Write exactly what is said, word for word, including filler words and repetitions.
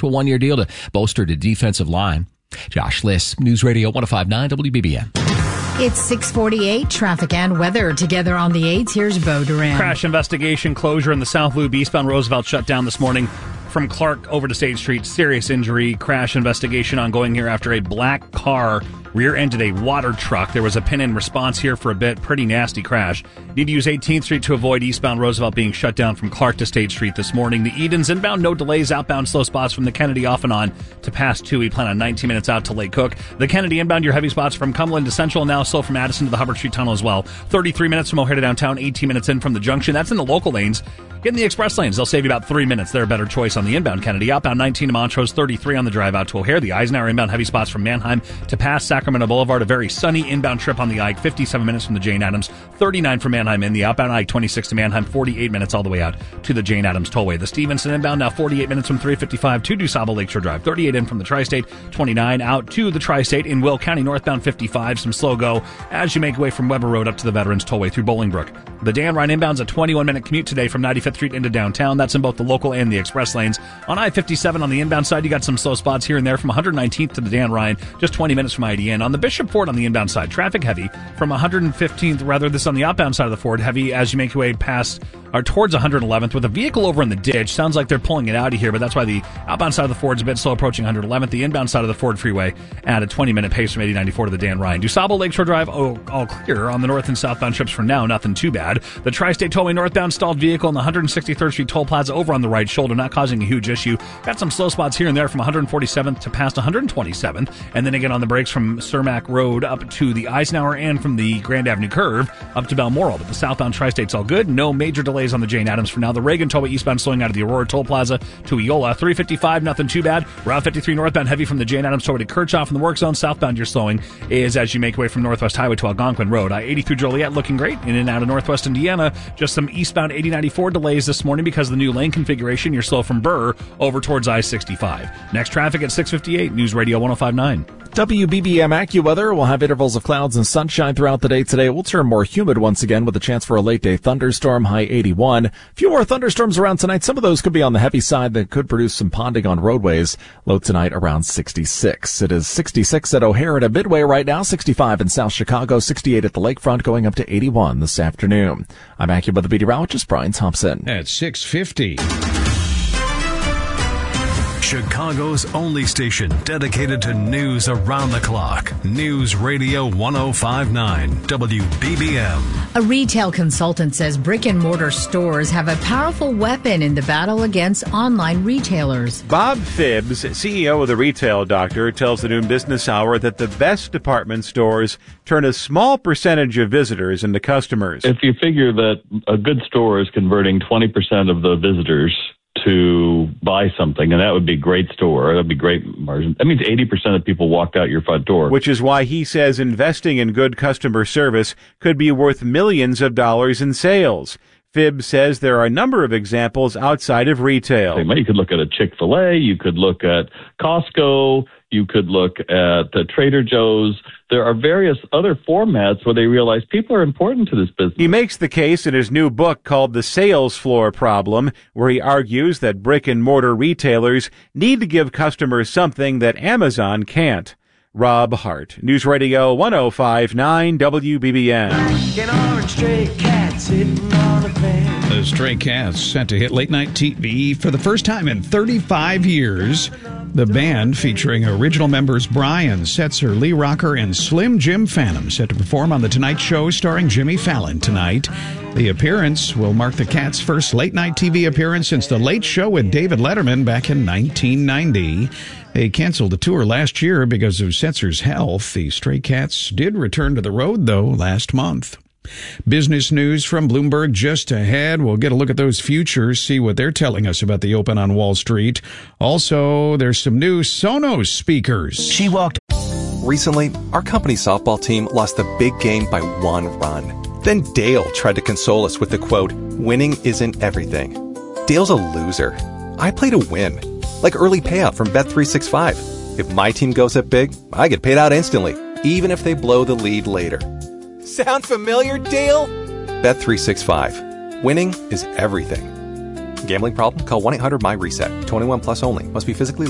to a one-year deal to bolster the defensive line. Josh Liss, News Radio one oh five nine W B B M. It's six forty-eight. Traffic and weather together on the eights. Here's Bo Duran. Crash investigation closure in the South Loop. Eastbound Roosevelt shut down this morning from Clark over to State Street. Serious injury. Crash investigation ongoing here after a black car rear-ended a water truck. There was a pin-in response here for a bit. Pretty nasty crash. Need to use eighteenth Street to avoid eastbound Roosevelt being shut down from Clark to State Street this morning. The Edens inbound, no delays. Outbound, slow spots from the Kennedy off and on to pass two. We plan on nineteen minutes out to Lake Cook. The Kennedy inbound, your heavy spots from Cumberland to Central, now slow from Addison to the Hubbard Street Tunnel as well. thirty-three minutes from O'Hare to downtown, eighteen minutes in from the junction. That's in the local lanes. Get in the express lanes. They'll save you about three minutes. They're a better choice on the inbound Kennedy. Outbound nineteen to Montrose, thirty-three on the drive out to O'Hare. The Eisenhower inbound heavy spots from Manheim to past Sacramento Boulevard. A very sunny inbound trip on the Ike, fifty-seven minutes from the Jane Addams, thirty-nine from Manheim in. The outbound Ike, twenty-six to Manheim, forty-eight minutes all the way out to the Jane Addams Tollway. The Stevenson inbound now forty-eight minutes from three fifty-five to DuSable Lakeshore Drive, thirty-eight in from the Tri-State, twenty-nine out to the Tri-State. In Will County, northbound fifty-five, some slow go as you make way from Weber Road up to the Veterans Tollway through Bolingbrook. The Dan Ryan inbound's a twenty-one minute commute today from ninety-fifth Street into downtown. That's in both the local and the express lanes. On I fifty-seven on the inbound side, you got some slow spots here and there from one hundred nineteenth to the Dan Ryan, just twenty minutes from I D N. On the Bishop Ford on the inbound side, traffic heavy from one hundred fifteenth, rather this on the outbound side of the Ford, heavy as you make your way past or towards one hundred eleventh with a vehicle over in the ditch. Sounds like they're pulling it out of here, but that's why the outbound side of the Ford's a bit slow approaching one hundred eleventh. The inbound side of the Ford Freeway at a twenty minute pace from eighty ninety-four to the Dan Ryan. DuSable Lakeshore Drive, oh, all clear on the north and southbound trips for now. Nothing too bad. The Tri-State Tollway northbound stalled vehicle in the one hundred sixty-third Street Toll Plaza over on the right shoulder, not causing a huge issue. Got some slow spots here and there from one hundred forty-seventh to past one hundred twenty-seventh, and then again on the brakes from Cermak Road up to the Eisenhower and from the Grand Avenue curve up to Balmoral. But the southbound Tri-State's all good. No major delays on the Jane Addams for now. The Reagan Tollway eastbound slowing out of the Aurora Toll Plaza to Eola. three fifty-five, nothing too bad. Route fifty-three northbound heavy from the Jane Addams Tollway to Kirchhoff in the work zone. Southbound you're slowing is as you make way from Northwest Highway to Algonquin Road. I eighty through Joliet looking great. In and out of Northwest Indiana. Just some eastbound eighty ninety-four delays this morning because of the new lane configuration. You're slow from Burr over towards I sixty-five. Next traffic at six fifty-eight. News Radio one oh five nine. W B B M AccuWeather will have intervals of clouds and sunshine throughout the day today. It will turn more humid once again with a chance for a late day thunderstorm, high eighty-one. A few more thunderstorms around tonight. Some of those could be on the heavy side that could produce some ponding on roadways. Low tonight around sixty-six. It is sixty-six at O'Hare and at Midway right now, sixty-five in South Chicago, sixty-eight at the lakefront, going up to eighty-one this afternoon. I'm AccuWeather meteorologist Brian Thompson. At six fifty. Chicago's only station dedicated to news around the clock. News Radio one oh five nine W B B M. A retail consultant says brick and mortar stores have a powerful weapon in the battle against online retailers. Bob Phibbs, C E O of the Retail Doctor, tells the Noon Business Hour that the best department stores turn a small percentage of visitors into customers. If you figure that a good store is converting twenty percent of the visitors to buy something, and that would be a great store. That would be great margin. That means eighty percent of people walked out your front door. Which is why he says investing in good customer service could be worth millions of dollars in sales. Phibbs says there are a number of examples outside of retail. You could look at a Chick-fil-A, you could look at Costco, you could look at uh, Trader Joe's. There are various other formats where they realize people are important to this business. He makes the case in his new book called The Sales Floor Problem, where he argues that brick-and-mortar retailers need to give customers something that Amazon can't. Rob Hart, News Radio one oh five nine W B B M. The Stray Cats set to hit late-night T V for the first time in thirty-five years. The band, featuring original members Brian Setzer, Lee Rocker, and Slim Jim Phantom, set to perform on The Tonight Show starring Jimmy Fallon tonight. The appearance will mark the Cats' first late-night T V appearance since The Late Show with David Letterman back in nineteen ninety. They canceled the tour last year because of Setzer's health. The Stray Cats did return to the road, though, last month. Business news from Bloomberg just ahead. We'll get a look at those futures, see what they're telling us about the open on Wall Street. Also, there's some new Sonos speakers. She walked. Recently, our company softball team lost the big game by one run. Then Dale tried to console us with the quote, "Winning isn't everything." Dale's a loser. I play to win. Like early payout from Bet three sixty-five. If my team goes up big, I get paid out instantly, even if they blow the lead later. Sound familiar, Dale? Bet three sixty-five. Winning is everything. Gambling problem? Call one eight hundred M Y RESET. twenty-one plus only. Must be physically